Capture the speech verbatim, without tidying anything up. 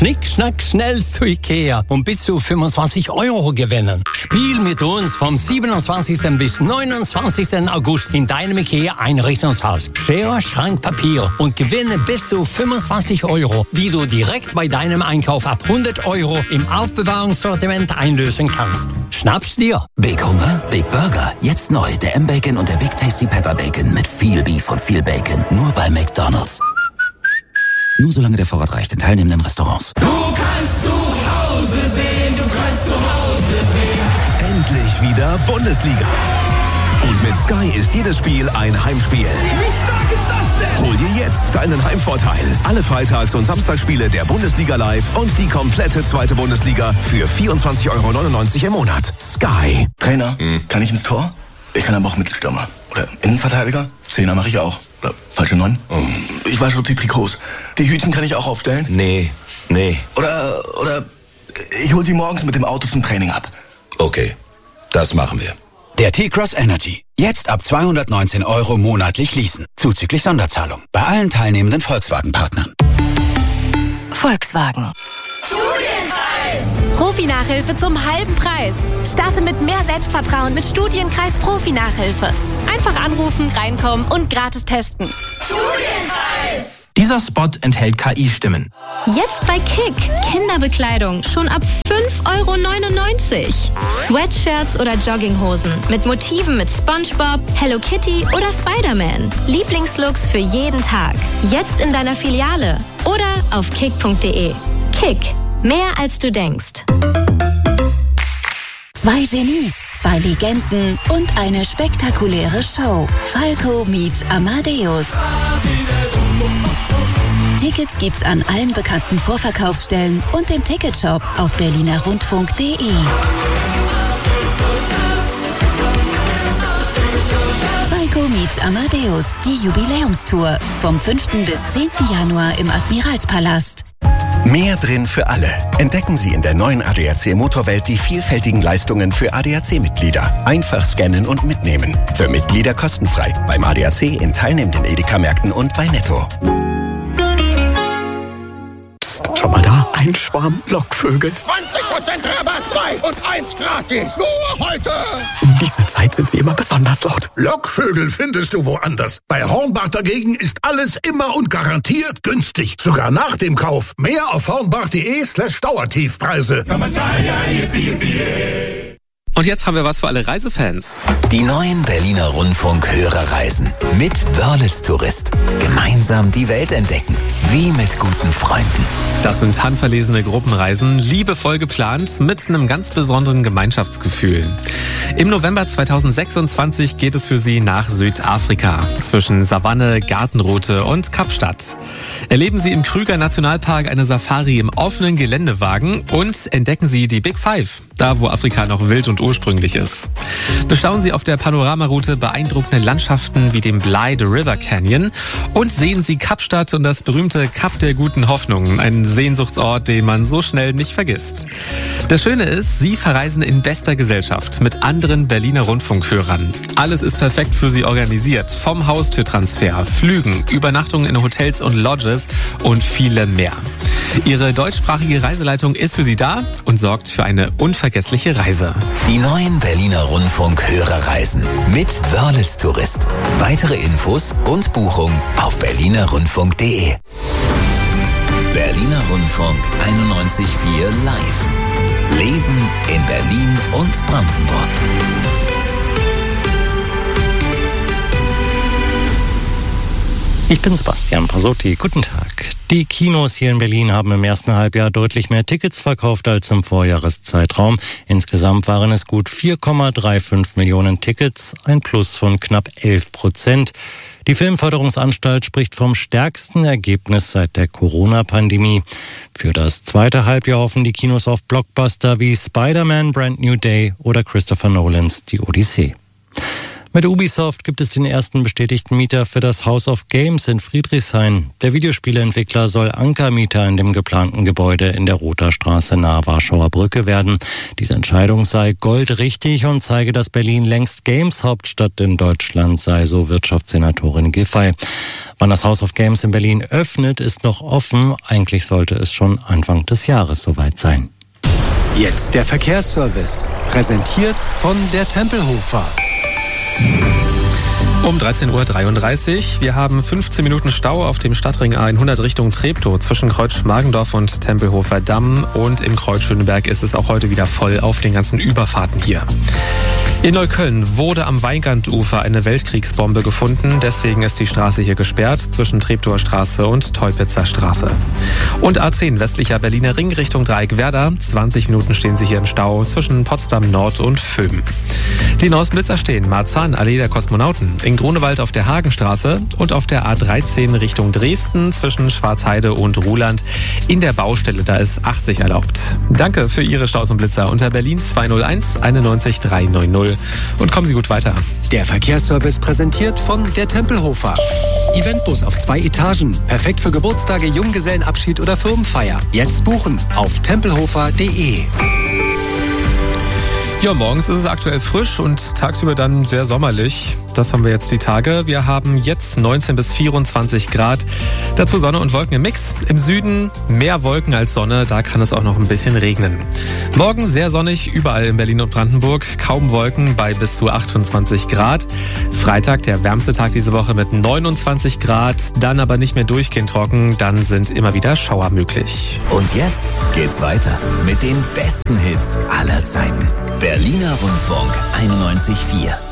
Schnick, schnack, schnell zu Ikea und bis zu fünfundzwanzig Euro gewinnen. Spiel mit uns vom siebenundzwanzigsten bis neunundzwanzigsten August in deinem Ikea-Einrichtungshaus. Schere, Schrank, Papier und gewinne bis zu fünfundzwanzig Euro, die du direkt bei deinem Einkauf ab hundert Euro im Aufbewahrungssortiment einlösen kannst. Schnapp's dir. Big Hunger, Big Burger. Jetzt neu der M-Bacon und der Big Tasty Pepper Bacon mit viel Beef und viel Bacon. Nur bei McDonald's. Nur solange der Vorrat reicht in teilnehmenden Restaurants. Du kannst zu Hause sehen, du kannst zu Hause sehen. Endlich wieder Bundesliga. Und mit Sky ist jedes Spiel ein Heimspiel. Wie stark ist das denn? Hol dir jetzt deinen Heimvorteil. Alle Freitags- und Samstagsspiele der Bundesliga live und die komplette zweite Bundesliga für vierundzwanzig Euro neunundneunzig im Monat. Sky. Trainer, hm. kann ich ins Tor? Ich kann aber auch Mittelstürmer. Oder Innenverteidiger? Zehner mache ich auch. Oder falsche Neun? Oh. Ich wasche die Trikots. Die Hütchen kann ich auch aufstellen? Nee, nee. Oder, oder ich hol sie morgens mit dem Auto zum Training ab. Okay, das machen wir. Der T-Cross Energy. Jetzt ab zweihundertneunzehn Euro monatlich leasen. Zuzüglich Sonderzahlung. Bei allen teilnehmenden Volkswagen-Partnern. Volkswagen. Studienkreis. Profi-Nachhilfe zum halben Preis. Starte mit mehr Selbstvertrauen mit Studienkreis Profi-Nachhilfe. Einfach anrufen, reinkommen und gratis testen. Studienkreis. Dieser Spot enthält K I-Stimmen. Jetzt bei Kick. Kinderbekleidung schon ab fünf Euro neunundneunzig. Sweatshirts oder Jogginghosen mit Motiven mit SpongeBob, Hello Kitty oder Spider-Man. Lieblingslooks für jeden Tag. Jetzt in deiner Filiale oder auf kick punkt de. Kick. Mehr als du denkst. Zwei Genies, zwei Legenden und eine spektakuläre Show. Falco meets Amadeus. Tickets gibt's an allen bekannten Vorverkaufsstellen und im Ticketshop auf berliner rundfunk punkt de. Falco meets Amadeus, die Jubiläumstour. Vom fünften bis zehnten Januar im Admiralspalast. Mehr drin für alle. Entdecken Sie in der neuen A D A C Motorwelt die vielfältigen Leistungen für A D A C-Mitglieder. Einfach scannen und mitnehmen. Für Mitglieder kostenfrei. Beim A D A C in teilnehmenden Edeka-Märkten und bei Netto. Psst, schau mal da. Ein Schwarm Lockvögel. zwanzig Prozent Rabatt, zwei und eins gratis. Nur heute. Um diese Zeit sind sie immer besonders laut. Lockvögel findest du woanders. Bei Hornbach dagegen ist alles immer und garantiert günstig. Sogar nach dem Kauf. Mehr auf hornbach.de slash Dauertiefpreise. Und jetzt haben wir was für alle Reisefans. Die neuen Berliner Rundfunk-Hörerreisen mit Wörlitz Tourist. Gemeinsam die Welt entdecken. Wie mit guten Freunden. Das sind handverlesene Gruppenreisen, liebevoll geplant, mit einem ganz besonderen Gemeinschaftsgefühl. Im November zweitausendsechsundzwanzig geht es für Sie nach Südafrika, zwischen Savanne, Gartenroute und Kapstadt. Erleben Sie im Krüger Nationalpark eine Safari im offenen Geländewagen und entdecken Sie die Big Five, da wo Afrika noch wild und ursprünglich ist. Bestaunen Sie auf der Panoramaroute beeindruckende Landschaften wie den Blythe River Canyon und sehen Sie Kapstadt und das berühmte Kap der Guten Hoffnung, ein Sehnsuchtsort, den man so schnell nicht vergisst. Das Schöne ist, Sie verreisen in bester Gesellschaft mit anderen Berliner Rundfunkhörern. Alles ist perfekt für Sie organisiert, vom Haustürtransfer, Flügen, Übernachtungen in Hotels und Lodges und viele mehr. Ihre deutschsprachige Reiseleitung ist für Sie da und sorgt für eine unvergessliche Reise. Die neuen Berliner Rundfunk-Hörerreisen mit Wörlitz Tourist. Weitere Infos und Buchung auf berliner rundfunk punkt de. Berliner Rundfunk einundneunzig Komma vier live. Leben in Berlin und Brandenburg. Ich bin Sebastian Pasotti. Guten Tag. Die Kinos hier in Berlin haben im ersten Halbjahr deutlich mehr Tickets verkauft als im Vorjahreszeitraum. Insgesamt waren es gut vier Komma fünfunddreißig Millionen Tickets, ein Plus von knapp elf Prozent. Die Filmförderungsanstalt spricht vom stärksten Ergebnis seit der Corona-Pandemie. Für das zweite Halbjahr hoffen die Kinos auf Blockbuster wie Spider-Man, Brand New Day oder Christopher Nolans Die Odyssee. Mit Ubisoft gibt es den ersten bestätigten Mieter für das House of Games in Friedrichshain. Der Videospieleentwickler soll Ankermieter in dem geplanten Gebäude in der Rotherstraße nahe Warschauer Brücke werden. Diese Entscheidung sei goldrichtig und zeige, dass Berlin längst Games-Hauptstadt in Deutschland sei, so Wirtschaftssenatorin Giffey. Wann das House of Games in Berlin öffnet, ist noch offen. Eigentlich sollte es schon Anfang des Jahres soweit sein. Jetzt der Verkehrsservice, präsentiert von der Tempelhofer. Um dreizehn Uhr dreiunddreißig. Wir haben fünfzehn Minuten Stau auf dem Stadtring A hundert Richtung Treptow zwischen Kreuz Schmargendorf und Tempelhofer Damm. Und im Kreuz Schöneberg ist es auch heute wieder voll auf den ganzen Überfahrten hier. In Neukölln wurde am Weigandufer eine Weltkriegsbombe gefunden. Deswegen ist die Straße hier gesperrt zwischen Treptower Straße und Teupitzer Straße. Und A zehn westlicher Berliner Ring Richtung Dreieck-Werder. zwanzig Minuten stehen Sie hier im Stau zwischen Potsdam Nord und Föhm. Die neuesten Blitzer stehen Marzahn, Allee der Kosmonauten, in Grunewald auf der Hagenstraße und auf der A dreizehn Richtung Dresden zwischen Schwarzheide und Ruhland. In der Baustelle, da ist achtzig erlaubt. Danke für Ihre Staus und Blitzer unter Berlin zwei null eins einundneunzig dreihundertneunzig. Und kommen Sie gut weiter. Der Verkehrsservice präsentiert von der Tempelhofer. Eventbus auf zwei Etagen. Perfekt für Geburtstage, Junggesellenabschied oder Firmenfeier. Jetzt buchen auf tempelhofer punkt de. Ja, morgens ist es aktuell frisch und tagsüber dann sehr sommerlich. Das haben wir jetzt die Tage. Wir haben jetzt neunzehn bis vierundzwanzig Grad. Dazu Sonne und Wolken im Mix. Im Süden mehr Wolken als Sonne. Da kann es auch noch ein bisschen regnen. Morgen sehr sonnig, überall in Berlin und Brandenburg. Kaum Wolken bei bis zu achtundzwanzig Grad. Freitag, der wärmste Tag diese Woche mit neunundzwanzig Grad. Dann aber nicht mehr durchgehend trocken. Dann sind immer wieder Schauer möglich. Und jetzt geht's weiter mit den besten Hits aller Zeiten. Berliner Rundfunk einundneunzig Komma vier.